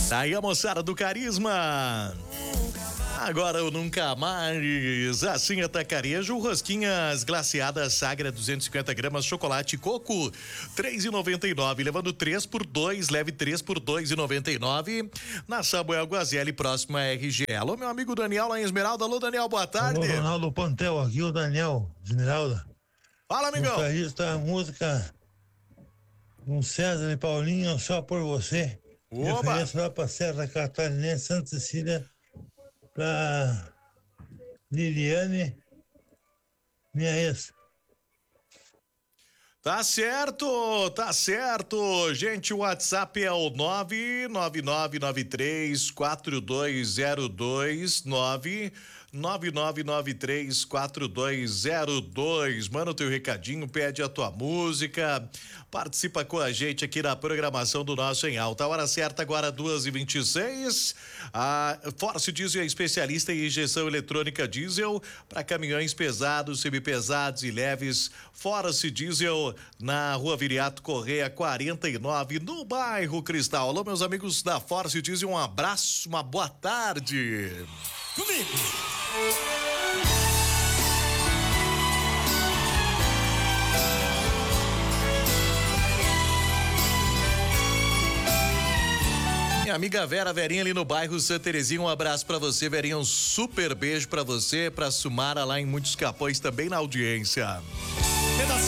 Tá aí a moçada do Carisma. Agora ou nunca mais. Assim Atacarejo, rosquinhas glaciadas Sagra 250 gramas, chocolate coco 3,99, levando 3 por 2, leve 3 por 2,99. Na Samuel Guazelli, próximo a RG. Alô, meu amigo Daniel lá em Esmeralda. Alô, Daniel, boa tarde. Alô, Ronaldo Pantel, aqui o Daniel Esmeralda. Fala, amigão. Guitarrista, música com César e Paulinho, Só por Você. Referência lá pra Serra Catarinense, Santa Cecília, pra Liliane, minha ex. Tá certo, tá certo. Gente, o WhatsApp é o 999934202, 999934202. Manda o teu recadinho, pede a tua música, participa com a gente aqui na programação do nosso Em Alta. A hora certa agora 2h26. A Force Diesel é especialista em injeção eletrônica diesel para caminhões pesados, semipesados e leves. Force Diesel na Rua Viriato Correia 49, no bairro Cristal. Alô, meus amigos da Force Diesel, um abraço, uma boa tarde. Comigo. Minha amiga Verinha ali no bairro Santa Terezinha, um abraço pra você, Verinha, um super beijo pra você, pra Sumara lá em Muitos Capões também na audiência.